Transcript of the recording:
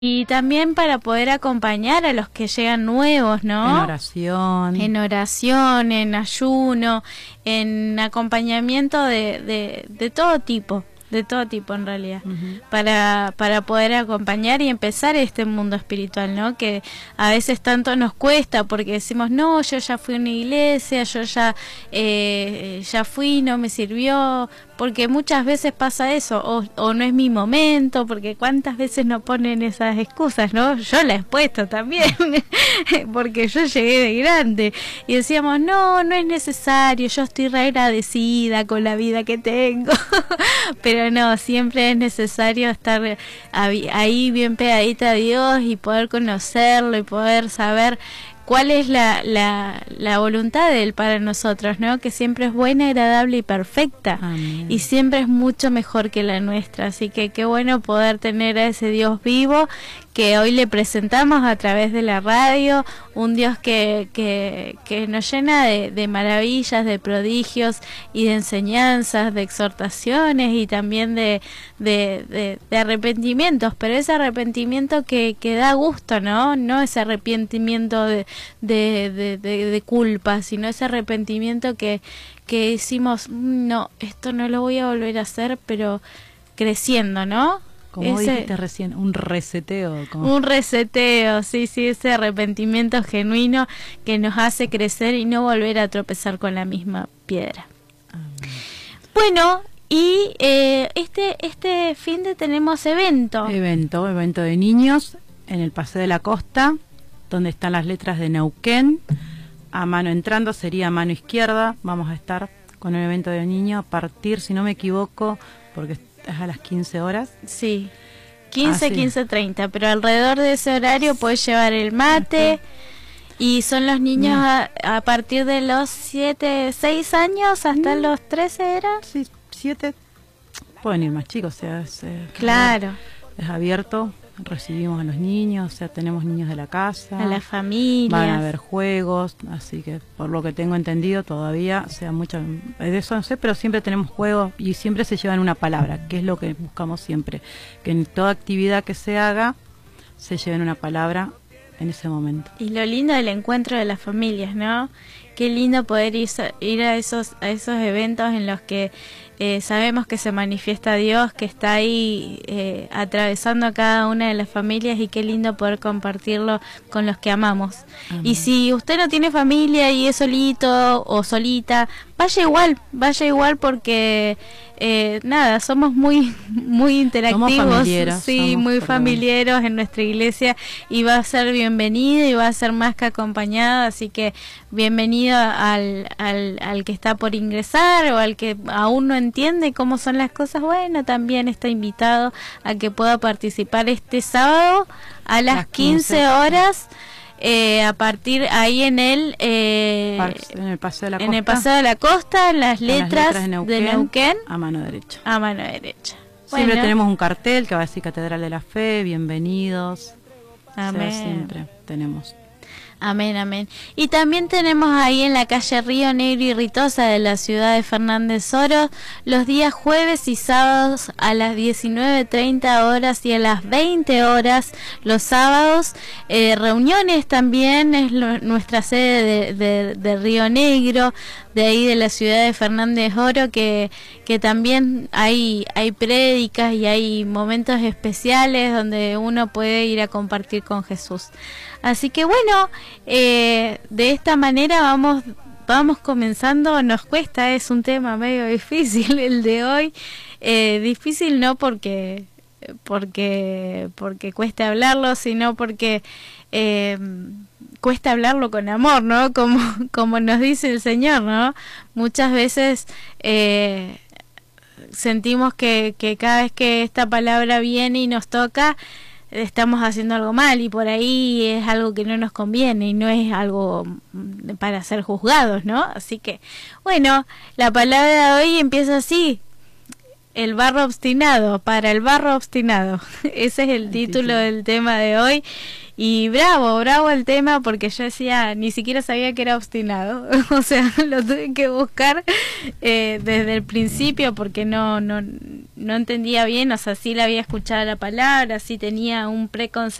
Y también para poder acompañar a los que llegan nuevos, ¿no? En oración. En oración, en ayuno, en acompañamiento de todo tipo. De todo tipo en realidad, para poder acompañar y empezar este mundo espiritual, ¿no? Que a veces tanto nos cuesta porque decimos, no, yo ya fui a una iglesia, yo ya fui, no me sirvió, porque muchas veces pasa eso, o no es mi momento, porque cuántas veces nos ponen esas excusas, ¿no? Yo las he puesto también, porque yo llegué de grande, y decíamos, no es necesario, yo estoy re agradecida con la vida que tengo, pero no, siempre es necesario estar ahí bien pegadita a Dios y poder conocerlo y poder saber cuál es la voluntad de Él para nosotros, ¿no? Que siempre es buena, agradable y perfecta. Amén. Y siempre es mucho mejor que la nuestra. Así que qué bueno poder tener a ese Dios vivo que hoy le presentamos a través de la radio, un Dios que nos llena de maravillas, de prodigios y de enseñanzas, de exhortaciones y también de arrepentimientos, pero ese arrepentimiento que da gusto, ¿no? No ese arrepentimiento de culpa, sino ese arrepentimiento que decimos, no, esto no lo voy a volver a hacer, pero creciendo, ¿no? Como dijiste recién, un reseteo. Un reseteo, sí, ese arrepentimiento genuino que nos hace crecer y no volver a tropezar con la misma piedra. Bueno, y este fin de tenemos evento de niños en el Paseo de la Costa, donde están las letras de Neuquén. A mano entrando sería a mano izquierda. Vamos a estar con el evento de niños a partir, si no me equivoco, porque es a las 15 horas. Sí, 15:30, pero alrededor de ese horario puedes llevar el mate. Y son los niños a partir de los 6 años hasta los 13, ¿era? Sí, 7. Pueden ir más chicos, o sea, claro. Es abierto, recibimos a los niños, o sea, tenemos niños de la casa. A las familias. Van a haber juegos, así que por lo que tengo entendido todavía, o sea, mucho de eso no sé, pero siempre tenemos juegos y siempre se llevan una palabra, que es lo que buscamos siempre, que en toda actividad que se haga se lleven una palabra en ese momento. Y lo lindo del encuentro de las familias, ¿no? Qué lindo poder ir a esos eventos en los que sabemos que se manifiesta Dios, que está ahí atravesando a cada una de las familias, y qué lindo poder compartirlo con los que amamos. Amén. Y si usted no tiene familia y es solito o solita, vaya igual porque somos muy interactivos, somos muy familiares en nuestra iglesia, y va a ser bienvenido y va a ser más que acompañado, así que bienvenido al que está por ingresar o al que aún no entiende cómo son las cosas. Bueno, también está invitado a que pueda participar este sábado a las 15 horas. A partir ahí en el Paseo de la Costa, en el Paseo de la Costa, en las letras de Neuquén a mano derecha. Bueno. Siempre tenemos un cartel que va a decir Catedral de la Fe, bienvenidos. Amén. O sea, siempre tenemos. Amén. Y también tenemos ahí en la calle Río Negro y Ritosa de la ciudad de Fernández Oro, los días jueves y sábados a las 19:30 horas y a las 20 horas los sábados, reuniones también, es nuestra sede de Río Negro, de ahí de la ciudad de Fernández Oro, que también hay prédicas y hay momentos especiales donde uno puede ir a compartir con Jesús. Así que bueno, de esta manera vamos comenzando. Nos cuesta, es un tema medio difícil el de hoy, difícil no porque cueste hablarlo, sino porque cuesta hablarlo con amor, ¿no? Como nos dice el Señor, ¿no? Muchas veces sentimos que cada vez que esta palabra viene y nos toca, estamos haciendo algo mal, y por ahí es algo que no nos conviene y no es algo para ser juzgados, ¿no? Así que, bueno, la palabra de hoy empieza así: el barro obstinado, para el barro obstinado. Ese es el título del tema de hoy, Y bravo el tema, porque yo decía, ni siquiera sabía que era obstinado. O sea, lo tuve que buscar desde el principio porque no entendía bien. O sea, sí le había escuchado la palabra, sí tenía un preconcepto